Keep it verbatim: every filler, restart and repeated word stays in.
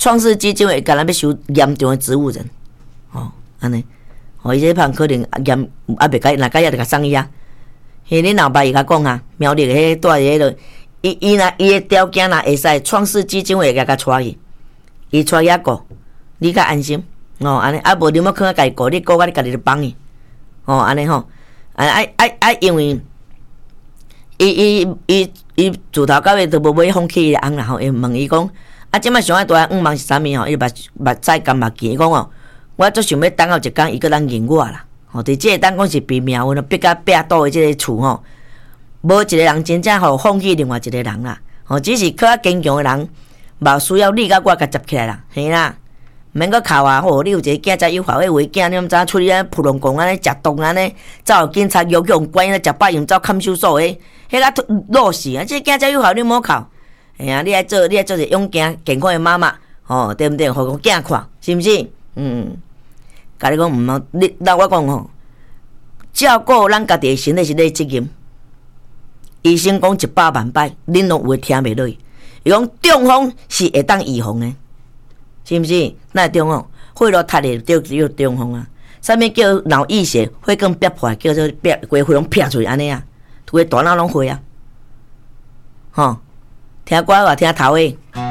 创世基金会敢若要收严重的植物人，哦，安尼，哦，伊这旁可能严啊袂该，若该也得甲送伊啊。迄恁老爸伊甲讲啊，苗栗迄住迄个，伊伊若伊的条件若会使，创世基金会甲甲带去，伊带遐顾，你较安心，哦，安尼啊无你要看家己顾，你顾甲你家己咧帮伊，哦，安尼吼，啊啊啊啊，因为。伊伊伊伊自头到尾都无买放弃伊翁啦吼，伊问伊讲，啊，即摆上爱大个五毛是啥物吼？伊目目屎干目见，伊讲哦，我足想要等候一天，伊搁当认我啦。吼，伫即个当讲是比命运逼甲逼倒的即个厝吼，无一个人真正吼放弃另外一个人啦。吼，只是较坚强的人，无需要你甲我甲接起来啦，嘿啦。免搁哭啊！吼，你有一个囝才有法，迄位囝你毋知出去安扑龙宫安尼食毒安尼，走警察要用关咧食饱用走看守所诶，迄个落死啊！即个囝才有法，你莫哭。哎呀，你爱做，你爱做一个勇健健康诶妈妈，吼、哦，对毋对？互个囝看，是毋是？嗯，甲你讲毋通，你那我讲吼，照顾咱家己身体是你责任。医生讲一百万摆，恁拢有会听袂落去。伊讲中风是会当预防诶。是毋是？那中风，血路塌的叫叫中风啊。啥物叫脑溢血？血管憋破，叫做憋规血拢撇出去安尼啊，规大脑拢血啊。吼、哦，听歌话听头诶。